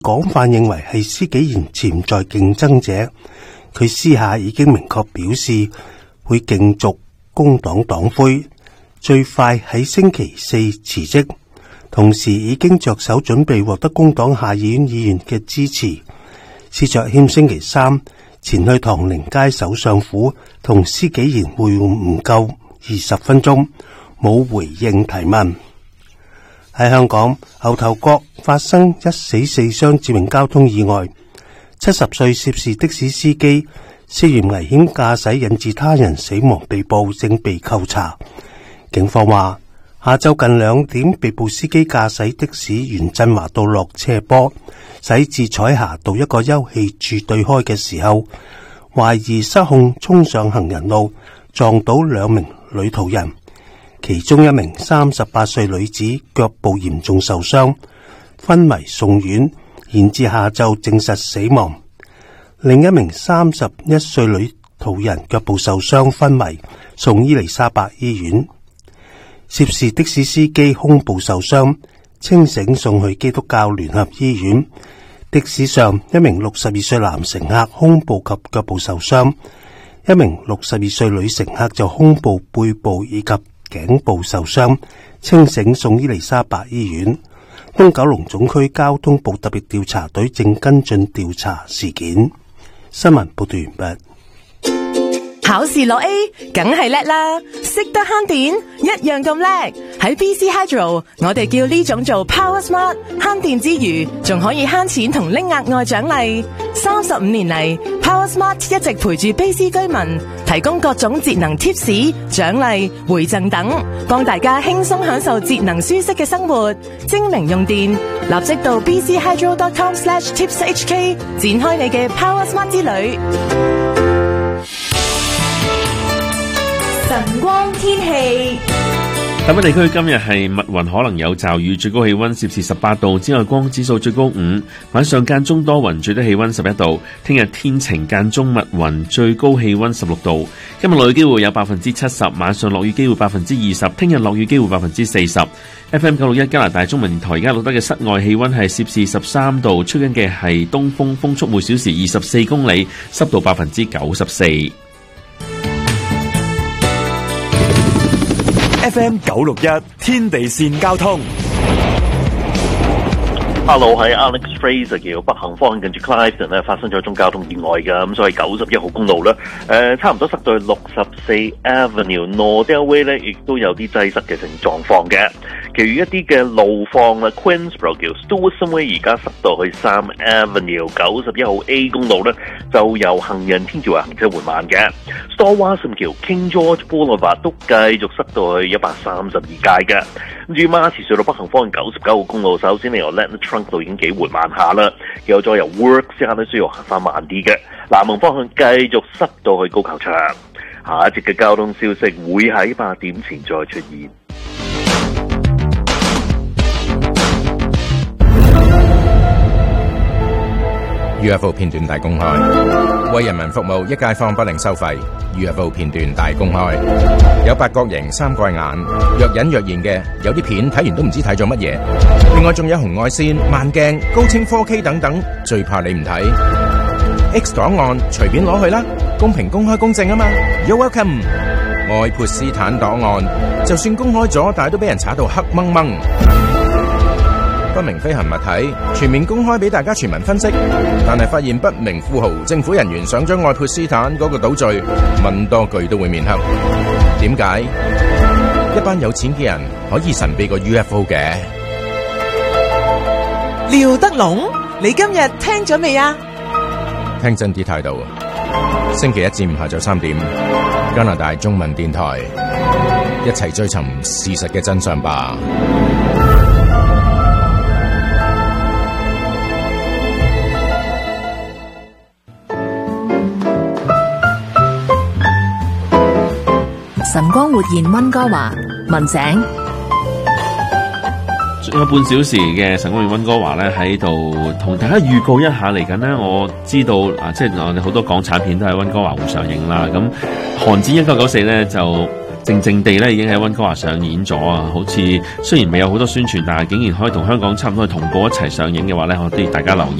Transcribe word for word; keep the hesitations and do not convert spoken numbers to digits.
廣泛認為係施紀賢潛在競爭者。佢私下已經明確表示會競逐工黨黨魁，最快喺星期四辭職，同時已經着手準備獲得工黨下議院議員嘅支持。施卓謙星期三前去唐寧街首相府同施紀賢會晤唔夠二十分鐘，冇回應提問。喺香港牛頭角發生一死四傷致命交通意外，七十歲涉事的士司機涉嫌危險駕駛引致他人死亡被捕，正被扣查。警方話下晝近兩點，被捕司機駕駛的士沿振華道落斜坡駛至彩霞道一個休憩處對開嘅時候，懷疑失控衝上行人路，撞到兩名女途人。其中一名三十八歲女子腳部嚴重受傷，昏迷送院，延至下晝證實死亡。另一名三十一歲女途人腳部受傷昏迷，送伊利沙伯醫院。涉事的士司機胸部受傷，清醒送去基督教聯合醫院。的士上一名六十二歲男乘客胸部及腳部受傷，一名六十二歲女乘客就胸部、背部以及頸部受傷，清醒送伊利沙伯醫院。東九龍總區交通部特別調查隊正跟進調查事件。新聞報道完畢。 考試攞 A， 梗係叻啦，識得慳電一樣咁叻。喺 B C Hydro， 我哋叫呢種做 Power Smart， 慳電之餘，仲可以慳錢同拎額外獎勵。三十五年嚟 ，Power Smart 一直陪住 B C 居民，提供各種節能貼士、獎勵、回贈等，幫大家輕鬆享受節能舒適嘅生活，精明用電。立即到 b c hydro dot com slash tips h k 展開你嘅 Power Smart 之旅。晨光天氣， 大北地區今日係密雲，可能有驟雨，最高氣溫攝氏十八度，紫外光指數最高五。晚上間中多雲，最低氣溫十一度。聽日天晴間中密雲，最高氣溫十六度。今日落雨機會有百分之七十，晚上落雨機會百分之二十，聽日落雨機會百分之四十。F M 九六一加拿大中文電台而家錄得嘅室外氣溫係攝氏十三度，吹緊嘅係東風，風速每小時二十四公里，濕度百分之九十四。 F M 九六一天地線交通。 Hello， 喺 Alex Fraser 橋北行方向近住 Clifton 咧發生咗一宗交通意外嘅，咁所以九十一號公路咧，誒、呃、差唔多塞到去六十四 Avenue Nordell Way 咧，亦都有啲擠塞嘅情狀況嘅。其餘一啲嘅路況啦 ，Queensborough 橋 Stewart Way 而家塞到去三 Avenue， 九十一號 A 公路咧就由行人天橋行車緩慢嘅。Stawasam 橋 King George Boulevard 都繼續塞到去一百三十二街嘅。咁至於馬池隧道北行方向九十九號公路，首先你由 Latner Trunk 度已經幾緩慢下啦，有咗由 Work 之間都需要行翻慢啲嘅。南門方向繼續塞到去高球場。下一節嘅交通消息會喺八點前再出現。 U F O 片段大公開，為人民服務，一街坊不另收費。U F O 片段大公開，有八角形、三怪眼，若隱若現嘅，有啲片睇完都唔知睇咗乜嘢。另外仲有紅外線、慢鏡、高清 四 K 等等，最怕你唔睇。X 檔案隨便攞去啦，公平、公開、公正啊嘛。You're welcome。愛潑斯坦檔案，就算公開咗，但係都俾人查到黑掹掹。不明飛行物體全面公開俾大家全民分析，但係發現不明富豪、政府人員想將愛潑斯坦嗰個島嶼問多句都會面黑。點解一班有錢嘅人可以神秘過 U F O 嘅？ 廖德龍，你今日聽咗未啊？ 聽真啲態度。星期一至五下晝三點，加拿大中文電台，一齊追尋事實嘅真相吧。 晨光活現溫哥華文井， 仲有半小時嘅晨光活現溫哥華咧，喺度同大家預告一下嚟緊呢。我知道啊，即係我哋好多港產片都喺溫哥華會上映啦。咁《寒戰一九九四》咧就靜靜地咧已經喺溫哥華上演咗啊！好似雖然未有好多宣傳，但係竟然可以同香港差唔多同步一齊上映嘅話咧，我哋大家留意。